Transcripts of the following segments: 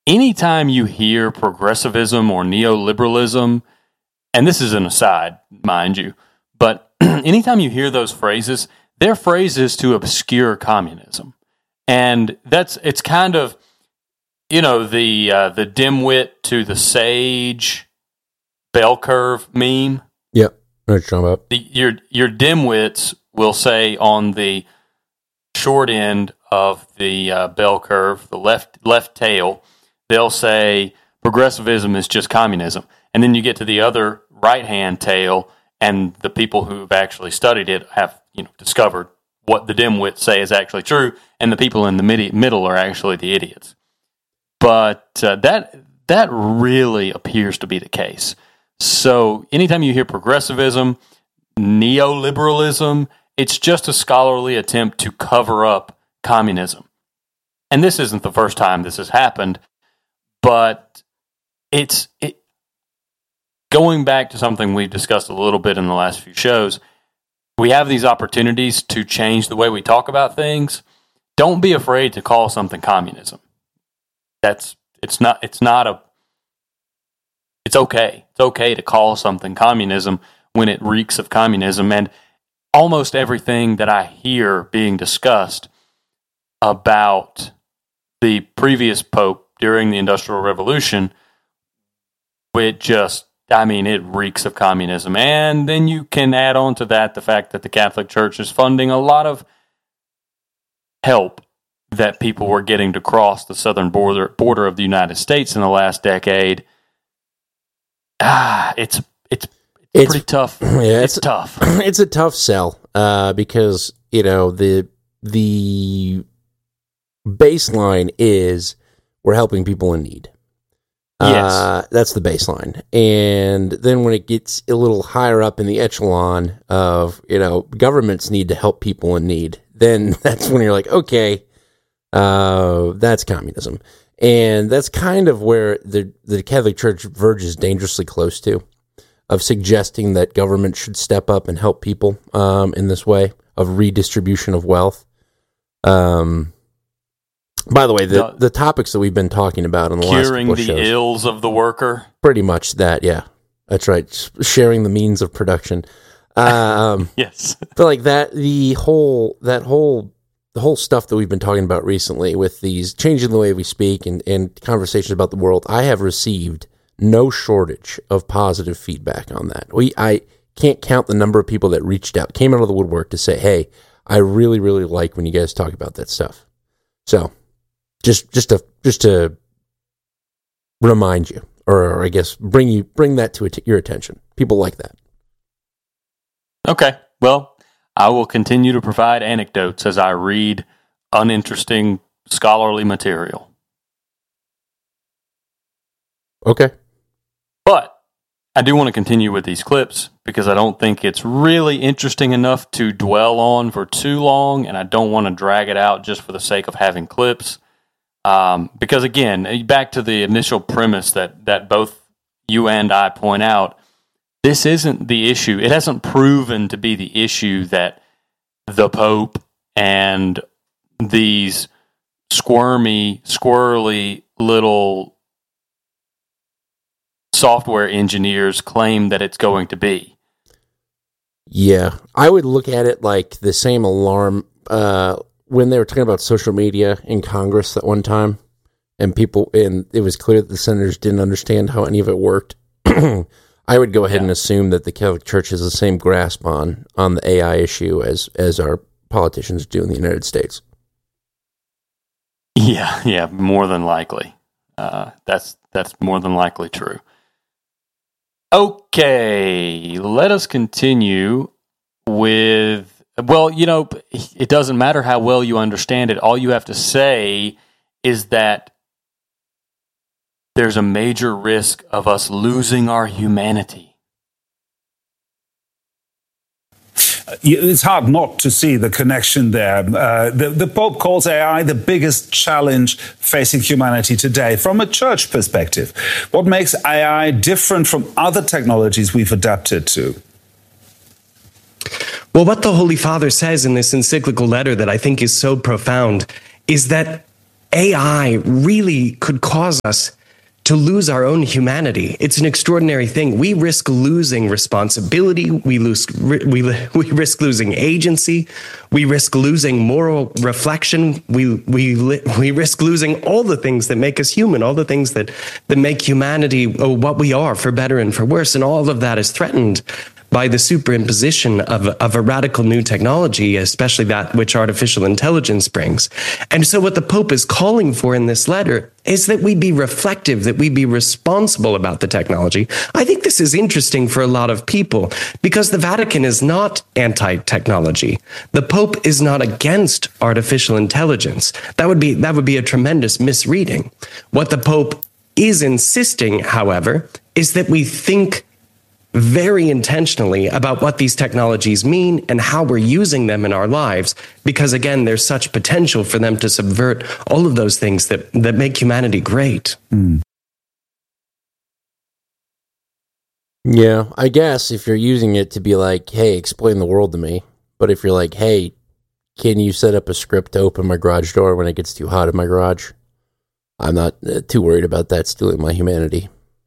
anytime you hear progressivism or neoliberalism, and this is an aside, mind you, but anytime you hear those phrases, they're phrases to obscure communism. And it's kind of, the dimwit to the sage bell curve meme. Yep. What you're talking about. Your dimwits will say on the short end of the bell curve, the left tail, they'll say progressivism is just communism. And then you get to the other right-hand tail, and the people who've actually studied it have discovered what the dimwits say is actually true, and the people in the middle are actually the idiots. But that really appears to be the case. So anytime you hear progressivism, neoliberalism, it's just a scholarly attempt to cover up communism. And this isn't the first time this has happened, but it's going back to something we've discussed a little bit in the last few shows. We have these opportunities to change the way we talk about things. Don't be afraid to call something communism. It's okay. It's okay to call something communism when it reeks of communism. And almost everything that I hear being discussed about the previous pope during the Industrial Revolution, it reeks of communism. And then you can add on to that the fact that the Catholic Church is funding a lot of help that people were getting to cross the southern border of the United States in the last decade. It's pretty tough. Yeah, it's tough. It's a tough sell because the baseline is we're helping people in need. Yes, that's the baseline. And then when it gets a little higher up in the echelon of governments need to help people in need, then that's when you're like, okay, that's communism. And that's kind of where the Catholic Church verges dangerously close to, of suggesting that government should step up and help people in this way of redistribution of wealth. By the way, the topics that we've been talking about in the last couple of shows, curing the ills of the worker, pretty much that. Yeah, that's right. Sharing the means of production. Yes, but like that, the whole stuff that we've been talking about recently with these changing the way we speak and conversations about the world, I have received no shortage of positive feedback on that. I can't count the number of people that reached out, came out of the woodwork to say, "Hey, I really, really like when you guys talk about that stuff." So, just to remind you, or I guess bring that to your attention. People like that. Okay, well, I will continue to provide anecdotes as I read uninteresting scholarly material. Okay. But I do want to continue with these clips because I don't think it's really interesting enough to dwell on for too long, and I don't want to drag it out just for the sake of having clips. Because again, back to the initial premise that both you and I point out, this isn't the issue. It hasn't proven to be the issue that the Pope and these squirrely little software engineers claim that it's going to be. Yeah, I would look at it like the same alarm when they were talking about social media in Congress that one time, and it was clear that the senators didn't understand how any of it worked. I would go ahead and assume that the Catholic Church has the same grasp on the AI issue as our politicians do in the United States. Yeah, more than likely. That's more than likely true. Okay, let us continue with, it doesn't matter how well you understand it. All you have to say is that there's a major risk of us losing our humanity. It's hard not to see the connection there. The Pope calls AI the biggest challenge facing humanity today from a church perspective. What makes AI different from other technologies we've adapted to? Well, what the Holy Father says in this encyclical letter that I think is so profound is that AI really could cause us to lose our own humanity. It's an extraordinary thing. We risk losing responsibility. We risk losing agency. We risk losing moral reflection. We risk losing all the things that make us human, all the things that make humanity what we are, for better and for worse. And all of that is threatened by the superimposition of a radical new technology, especially that which artificial intelligence brings. And so what the Pope is calling for in this letter is that we be reflective, that we be responsible about the technology. I think this is interesting for a lot of people because the Vatican is not anti-technology. The Pope is not against artificial intelligence. That would be a tremendous misreading. What the Pope is insisting, however, is that we think very intentionally about what these technologies mean and how we're using them in our lives, because again, there's such potential for them to subvert all of those things that make humanity great. Yeah, I guess if you're using it to be like, hey, explain the world to me, but if you're like, hey, can you set up a script to open my garage door when it gets too hot in my garage? I'm not too worried about that stealing my humanity.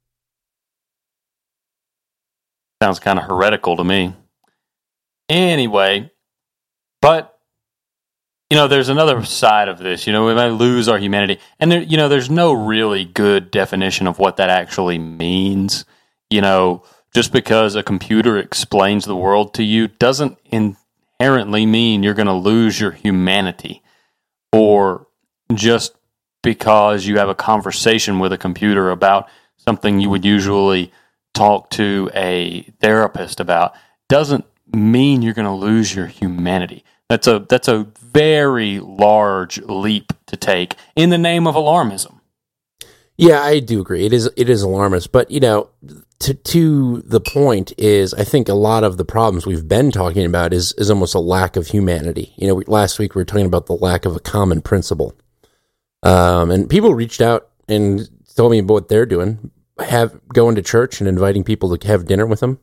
Sounds kind of heretical to me. Anyway, but, there's another side of this. We might lose our humanity. And, there's no really good definition of what that actually means. Just because a computer explains the world to you doesn't inherently mean you're going to lose your humanity. Or just because you have a conversation with a computer about something you would usually talk to a therapist about doesn't mean you're going to lose your humanity. That's a very large leap to take in the name of alarmism. Yeah, I do agree. It is alarmist, but to the point is, I think a lot of the problems we've been talking about is almost a lack of humanity. Last week we were talking about the lack of a common principle, and people reached out and told me about what they're doing. Going to church and inviting people to have dinner with them.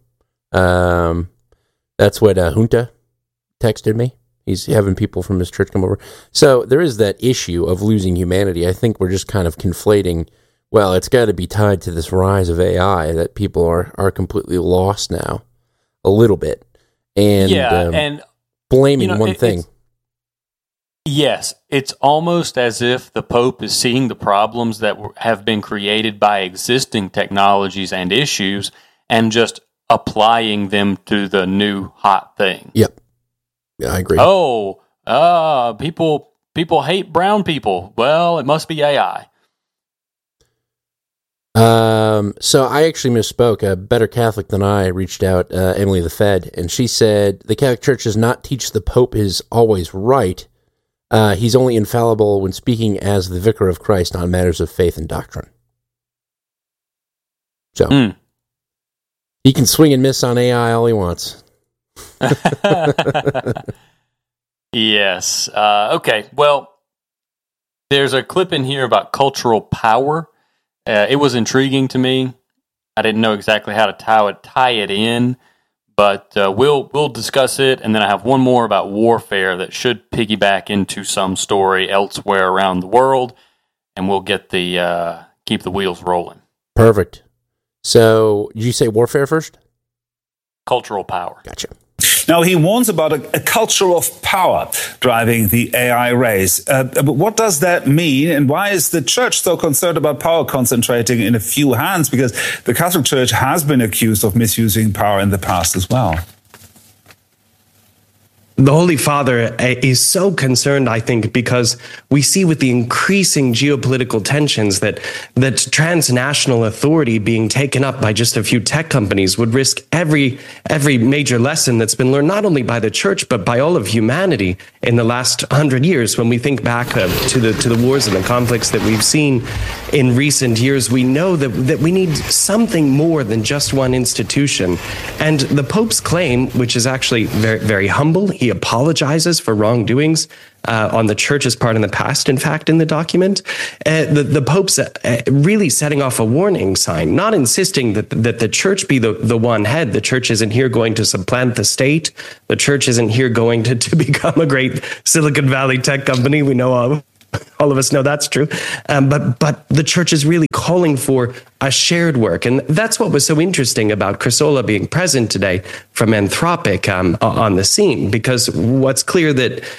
That's what Junta texted me. He's having people from his church come over. So there is that issue of losing humanity. I think we're just kind of conflating, well, it's got to be tied to this rise of AI that people are completely lost now, a little bit. And, and blaming one thing. Yes, it's almost as if the Pope is seeing the problems that have been created by existing technologies and issues and just applying them to the new hot thing. Yep. Yeah, I agree. People hate brown people. Well, it must be AI. So I actually misspoke. A better Catholic than I reached out, Emily the Fed, and she said the Catholic Church does not teach the Pope is always right. He's only infallible when speaking as the vicar of Christ on matters of faith and doctrine. So, he can swing and miss on AI all he wants. Yes. Okay. Well, there's a clip in here about cultural power. It was intriguing to me. I didn't know exactly how to tie it in. But we'll discuss it, and then I have one more about warfare that should piggyback into some story elsewhere around the world, and we'll get keep the wheels rolling. Perfect. So, did you say warfare first? Cultural power. Gotcha. Now, he warns about a culture of power driving the AI race. But what does that mean, and why is the church so concerned about power concentrating in a few hands? Because the Catholic Church has been accused of misusing power in the past as well. The Holy Father is so concerned, I think, because we see with the increasing geopolitical tensions that transnational authority being taken up by just a few tech companies would risk every major lesson that's been learned, not only by the church, but by all of humanity in the last 100 years. When we think back to the wars and the conflicts that we've seen in recent years, we know that we need something more than just one institution. And the Pope's claim, which is actually very, very humble, he apologizes for wrongdoings on the church's part in the past, in fact, in the document. The Pope's really setting off a warning sign, not insisting that the church be the one head. The church isn't here going to supplant the state. The church isn't here going to become a great Silicon Valley tech company we know of. All of us know that's true. But the church is really calling for a shared work. And that's what was so interesting about Chrysola being present today from Anthropic on the scene, because what's clear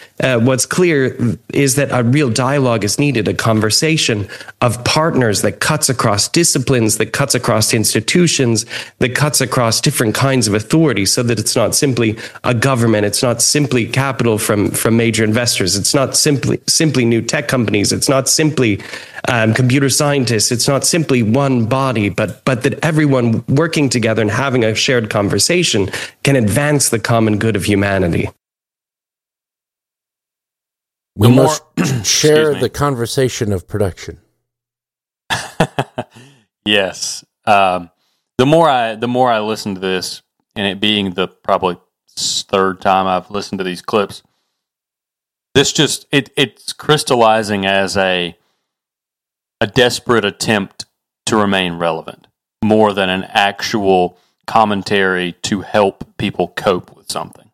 is that a real dialogue is needed, a conversation of partners that cuts across disciplines, that cuts across institutions, that cuts across different kinds of authority, so that it's not simply a government, it's not simply capital from major investors, it's not simply new tech companies, it's not simply computer scientists, it's not simply one body, but that everyone working together and having a shared conversation can advance the common good of humanity. We must share the conversation of production. Yes. The more I listen to this, and it being the probably third time I've listened to these clips, this just it's crystallizing as a desperate attempt to remain relevant, more than an actual commentary to help people cope with something.